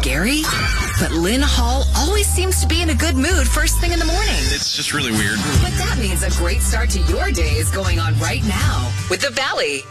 scary? But Lynn Hall always seems to be in a good mood first thing in the morning. It's just really weird. But that means a great start to your day is going on right now with The Valley.